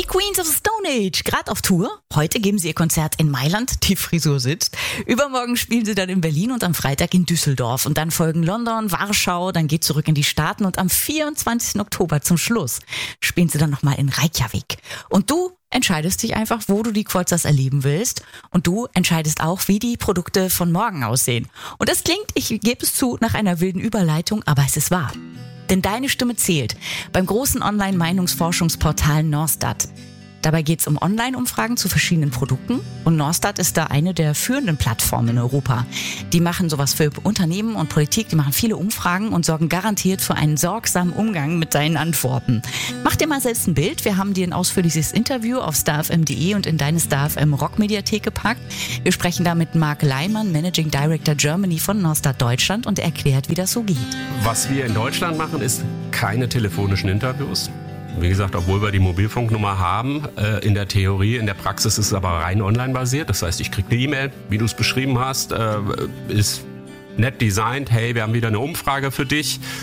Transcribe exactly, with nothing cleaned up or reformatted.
Queens of the Stone Age, gerade auf Tour. Heute geben sie ihr Konzert in Mailand, die Frisur sitzt. Übermorgen spielen sie dann in Berlin und am Freitag in Düsseldorf. Und dann folgen London, Warschau, dann geht zurück in die Staaten und am vierundzwanzigsten Oktober zum Schluss spielen sie dann nochmal in Reykjavik. Und du entscheidest dich einfach, wo du die Quetzers erleben willst. Und du entscheidest auch, wie die Produkte von morgen aussehen. Und das klingt, ich gebe es zu, nach einer wilden Überleitung, aber es ist wahr. Denn deine Stimme zählt beim großen Online-Meinungsforschungsportal Norstat. Dabei geht es um Online-Umfragen zu verschiedenen Produkten und Norstat ist da eine der führenden Plattformen in Europa. Die machen sowas für Unternehmen und Politik, die machen viele Umfragen und sorgen garantiert für einen sorgsamen Umgang mit deinen Antworten. Mach dir mal selbst ein Bild. Wir haben dir ein ausführliches Interview auf star f m punkt d e und in deine Star F M Rock-Mediathek gepackt. Wir sprechen da mit Marc Leimann, Managing Director Germany von Norstat Deutschland und er erklärt, wie das so geht. Was wir in Deutschland machen, ist keine telefonischen Interviews. Wie gesagt, obwohl wir die Mobilfunknummer haben, äh, in der Theorie, in der Praxis ist es aber rein online basiert. Das heißt, ich kriege eine E-Mail, wie du es beschrieben hast, äh, ist nett designt. Hey, wir haben wieder eine Umfrage für dich.